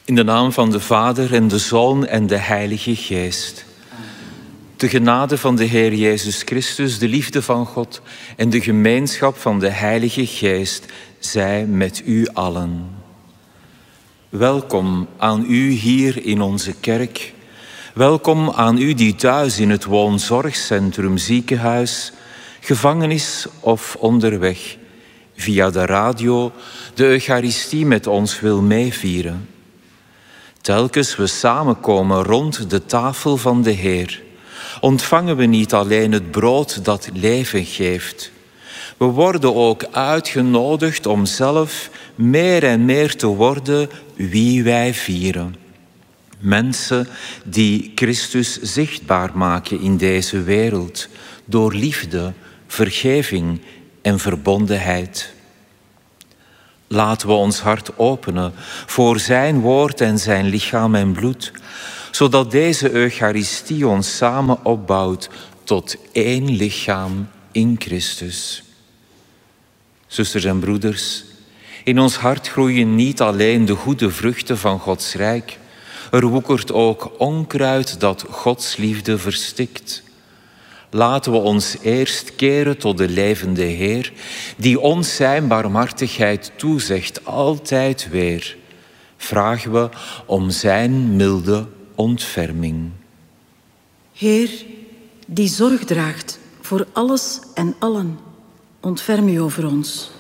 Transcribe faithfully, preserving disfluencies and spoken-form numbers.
In de naam van de Vader en de Zoon en de Heilige Geest. De genade van de Heer Jezus Christus, de liefde van God en de gemeenschap van de Heilige Geest zij met u allen. Welkom aan u hier in onze kerk. Welkom aan u die thuis in het woonzorgcentrum, ziekenhuis, gevangenis of onderweg via de radio de Eucharistie met ons wil meevieren. Telkens we samenkomen rond de tafel van de Heer, ontvangen we niet alleen het brood dat leven geeft. We worden ook uitgenodigd om zelf meer en meer te worden wie wij vieren. Mensen die Christus zichtbaar maken in deze wereld door liefde, vergeving en verbondenheid. Laten we ons hart openen voor zijn woord en zijn lichaam en bloed, zodat deze Eucharistie ons samen opbouwt tot één lichaam in Christus. Zusters en broeders, in ons hart groeien niet alleen de goede vruchten van Gods rijk. Er woekert ook onkruid dat Gods liefde verstikt. Laten we ons eerst keren tot de levende Heer, die ons zijn barmhartigheid toezegt, altijd weer. Vragen we om zijn milde ontferming. Heer, die zorg draagt voor alles en allen, ontferm u over ons.